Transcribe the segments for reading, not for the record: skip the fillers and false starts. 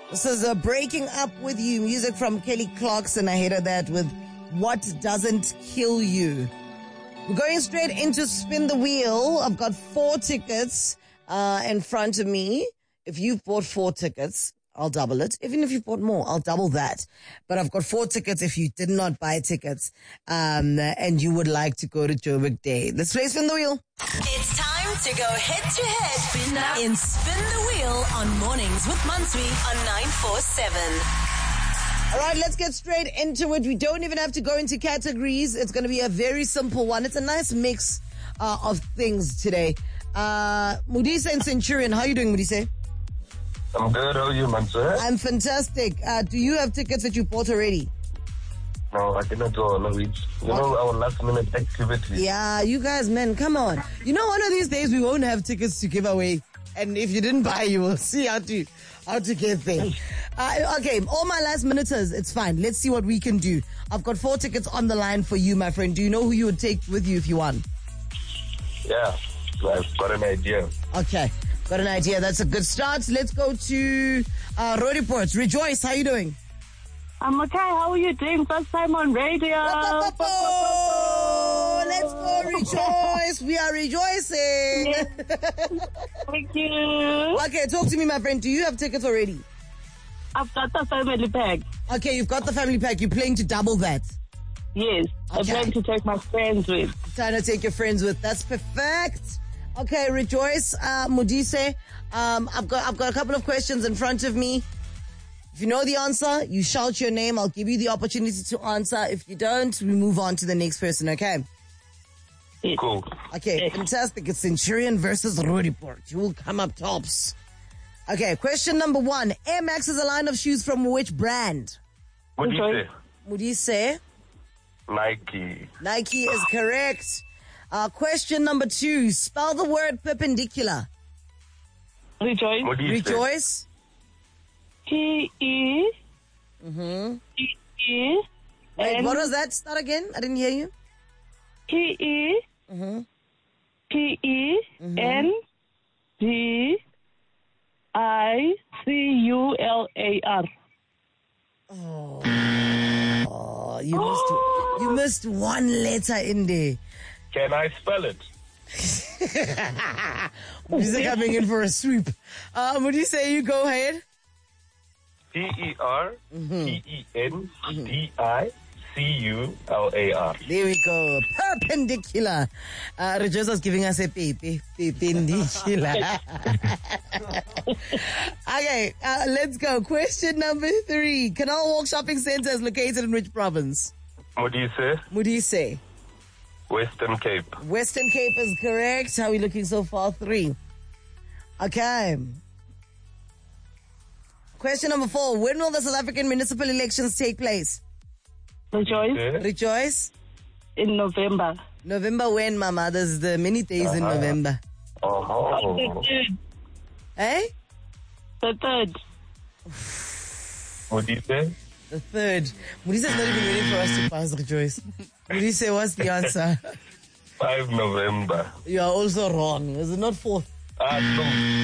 This is Breaking Up With You, music from Kelly Clarkson. I hated that with What Doesn't Kill You. We're going straight into Spin the Wheel. I've got 4 tickets in front of me. If you've bought 4 tickets, I'll double it. Even if you bought more, I'll double that. But I've got 4 tickets if you did not buy tickets and you would like to go to Joburg Day. Let's play Spin the Wheel. It's time to go head-to-head in Spin the Wheel on Mornings with Mansui on 947. All right, let's get straight into it. We don't even have to go into categories. It's going to be a very simple one. It's a nice mix of things today. Modise and Centurion, how are you doing, Modise? I'm good. How are you, Mansui? I'm fantastic. Do you have tickets that you bought already? No, I didn't go. No, you know our last minute activity. Yeah, you guys, man, come on. You know, one of these days we won't have tickets to give away. And if you didn't buy, you will see how to get there. Okay, all my last minuters, it's fine. Let's see what we can do. I've got 4 tickets on the line for you, my friend. Do you know who you would take with you if you won? Yeah, I've got an idea. Okay, got an idea. That's a good start. Let's go to Road Reports. Rejoice, how you doing? I'm okay. How are you doing? First time on radio. Let's go, Rejoice. We are rejoicing. Thank you. Okay, talk to me, my friend. Do you have tickets already? I've got the family pack. Okay, you've got the family pack. You're playing to double that. Yes. I'm Okay. going to take my friends with. Trying to take your friends with. That's perfect. Okay, Rejoice, Modise. I've got a couple of questions in front of me. If you know the answer, you shout your name. I'll give you the opportunity to answer. If you don't, we move on to the next person, okay? Yes. Cool. Okay, fantastic. It's Centurion versus Roodyport. You will come up tops. Okay, question number 1. Air Max is a line of shoes from which brand? What do you Okay. say? Modise. Nike. Nike is correct. Question number 2. Spell the word perpendicular. Rejoice. What do you say? Rejoice. P-E. P-E. Wait, what was that? Start again. I didn't hear you. P-E. P-E. N-D-I-C-U-L-A-R. Oh, you missed one letter in there. Can I spell it? These are coming in for a sweep. What do you say? You go ahead. Perpendicular. There we go. Perpendicular. Rejoice was giving us a perpendicular. Okay, let's go. Question number 3. Canal Walk Shopping Center is located in which province? What do you say? What do you say? Western Cape. Western Cape is correct. How are we looking so far? 3. Okay. Question number 4. When will the South African municipal elections take place? Rejoice. Okay. Rejoice. In November. November when, Mama? There's the many days in November. Oh. The third. Eh? The third. What do you say? The 3rd. Mudisa's not even waiting for us to pass, Rejoice. Mudisa, what's the answer? 5 November. You are also wrong. Is it not 4th? No.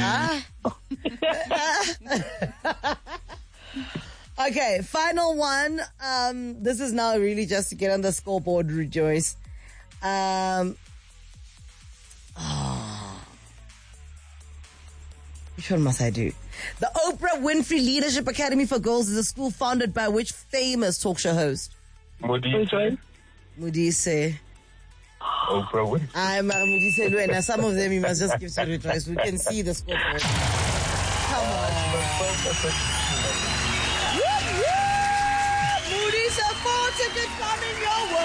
Okay, final one. This is now really just to get on the scoreboard, Rejoice. Which one must I do? The Oprah Winfrey Leadership Academy for Girls is a school founded by which famous talk show host? What do you say? Rejoice. Mudise. Oprah Winfrey. I'm Mudise Luena. Some of them you must just give to Rejoice. We can see the scoreboard. Come on. Mudise, 4 tickets coming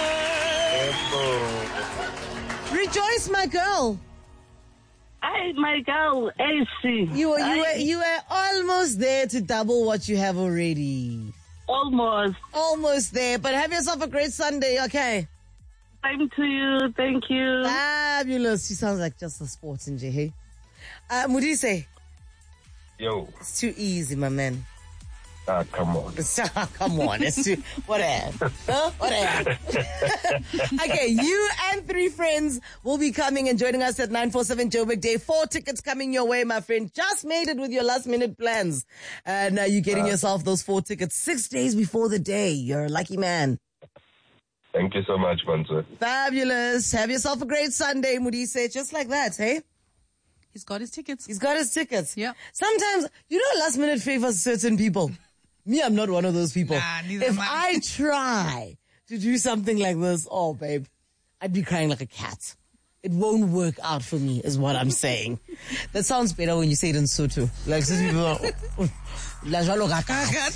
your way. Rejoice, my girl. Hey, my girl, AC. You were almost there to double what you have already. Almost. Almost there, but have yourself a great Sunday, okay? Same to you. Thank you. Fabulous. She sounds like just a sports in hey? Mudise, Yo. it's too easy, my man. Come on. Come on. Whatever. Huh? Whatever. Okay, you and 3 friends will be coming and joining us at 947 Joburg Day. 4 tickets coming your way, my friend. Just made it with your last minute plans. And you're getting yourself those 4 tickets 6 days before the day. You're a lucky man. Thank you so much, Mansu. Fabulous. Have yourself a great Sunday, Modise. Just like that, hey? He's got his tickets. He's got his tickets. Yeah. Sometimes, last minute favors certain people. Me, I'm not one of those people. Nah, neither if am I. I try to do something like this, oh, babe, I'd be crying like a cat. It won't work out for me, is what I'm saying. That sounds better when you say it in Sotho. Like, some people are, "La jwalo ka kat."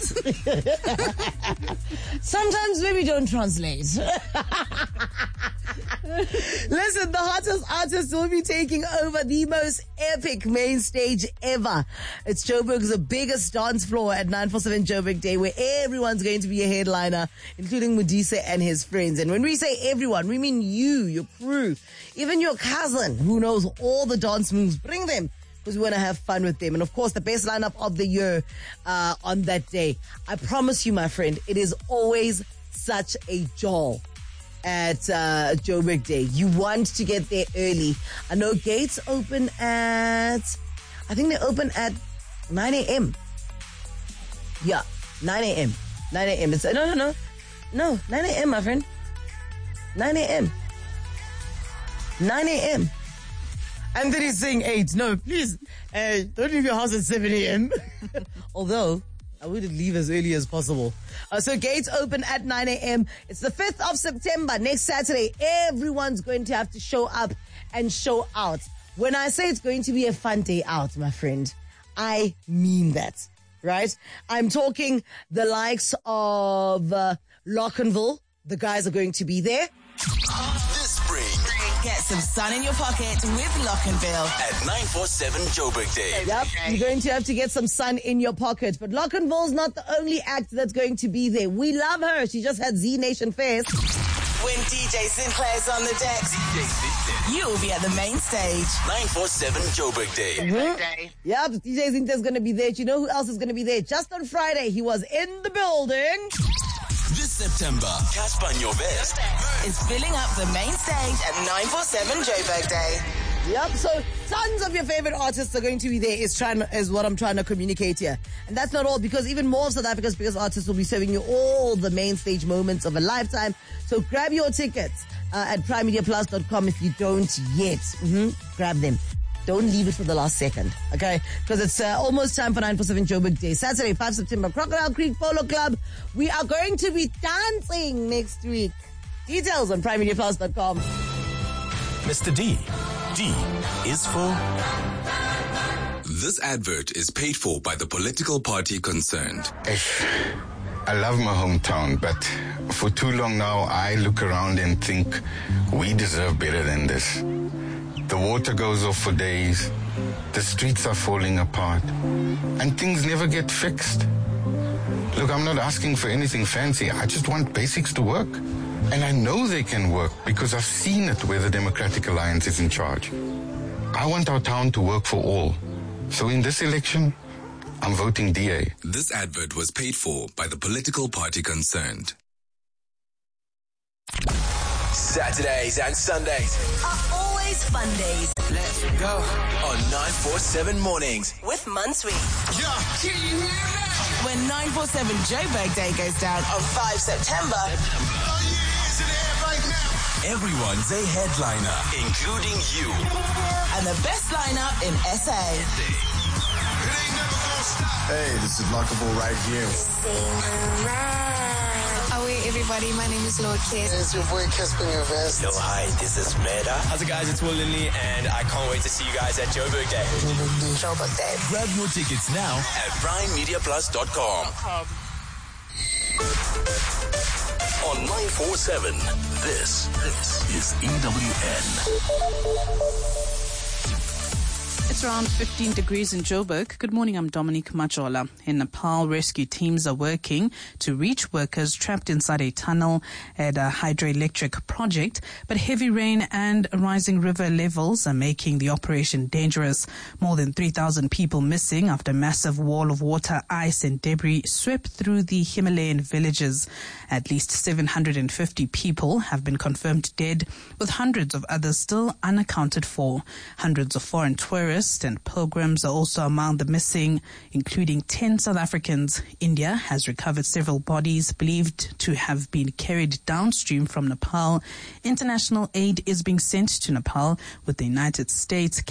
Sometimes maybe don't translate. Listen, the hottest artists will be taking over the most epic main stage ever. It's Joburg's biggest dance floor at 947 Joburg Day, where everyone's going to be a headliner, including Modise and his friends. And when we say everyone, we mean you, your crew, even your cousin who knows all the dance moves. Bring them, because we want to have fun with them. And of course, the best lineup of the year on that day. I promise you, my friend, it is always such a joy at Joburg Day. You want to get there early. I know gates open I think they open at 9 a.m. Yeah, 9 a.m. 9 a.m. It's, no, 9 a.m., my friend. 9 a.m. 9 a.m. Anthony's saying 8. No, please, don't leave your house at 7 a.m. Although, I would leave as early as possible. So gates open at 9 a.m. It's the 5th of September, next Saturday. Everyone's going to have to show up and show out. When I say it's going to be a fun day out, my friend, I mean that, right? I'm talking the likes of Lockenville. The guys are going to be there. This spring, get some sun in your pocket with Lockenville At 947 Joburg Day. Yep, you're going to have to get some sun in your pocket. But Lockenville's not the only act that's going to be there. We love her. She just had Z Nation Fest. When DJ Sinclair's on the decks, you'll be at the main stage. 947 Joburg Day. Yep, DJ Zinta's going to be there. Do you know who else is going to be there? Just on Friday, he was in the building. This September, Casper Nyovest Is filling up the main stage at 947 Joburg Day. Yep, so tons of your favorite artists are going to be there is what I'm trying to communicate here. And that's not all, because even more of South Africa's biggest artists will be serving you all the main stage moments of a lifetime. So grab your tickets at primemediaplus.com if you don't yet. Grab them. Don't leave it for the last second, okay? Because it's almost time for 947 Joburg Day. Saturday, 5 September, Crocodile Creek Polo Club. We are going to be dancing next week. Details on primemediaplus.com. Mr. D. D is for... This advert is paid for by the political party concerned. I love my hometown, but for too long now, I look around and think we deserve better than this. The water goes off for days, the streets are falling apart, and things never get fixed. Look, I'm not asking for anything fancy. I just want basics to work. And I know they can work because I've seen it where the Democratic Alliance is in charge. I want our town to work for all. So in this election, I'm voting DA. This advert was paid for by the political party concerned. Saturdays and Sundays Are always fun days. Let's go on 947 mornings. With Mansui. Yeah, can you hear that? When 947 Joburg Day goes down on 5 September, Everyone's a headliner, including you. and the best lineup in SA. Hey, this is Lockable right here. Away, everybody. My name is Lord Kid. It's your boy Casper Nyovest. Yo, hi, this is Meda. How's it, guys? It's Will Lindley, and I can't wait to see you guys at Joburg Day. Joburg Day. Grab your tickets now at primemediaplus.com. On 947, this is EWN. It's It's around 15 degrees in Joburg. Good morning, I'm Dominique Majola. In Nepal, rescue teams are working to reach workers trapped inside a tunnel at a hydroelectric project, but heavy rain and rising river levels are making the operation dangerous. More than 3,000 people missing after a massive wall of water, ice and debris swept through the Himalayan villages. At least 750 people have been confirmed dead, with hundreds of others still unaccounted for. Hundreds of foreign tourists and pilgrims are also among the missing, including 10 South Africans. India has recovered several bodies believed to have been carried downstream from Nepal. International aid is being sent to Nepal, with the United States,